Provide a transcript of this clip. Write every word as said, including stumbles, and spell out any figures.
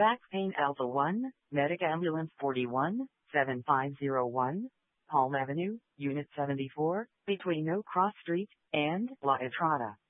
Back Pain Alpha one, Medic Ambulance forty-one, seven five zero one, Palm Avenue, Unit seventy-four, between No Cross Street and La Entrada.